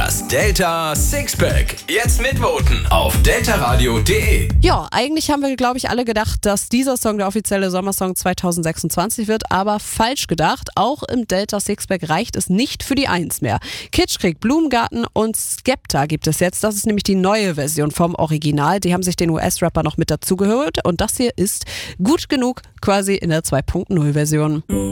Das Delta Sixpack. Jetzt mitvoten auf deltaradio.de. Ja, eigentlich haben wir, glaube ich, alle gedacht, dass dieser Song der offizielle Sommersong 2026 wird, aber falsch gedacht. Auch im Delta Sixpack reicht es nicht für die Eins mehr. Kitschkrieg, Blumengarten und Skepta gibt es jetzt. Das ist nämlich die neue Version vom Original. Die haben sich den US-Rapper noch mit dazugehört und das hier ist gut genug, quasi in der 2.0 Version.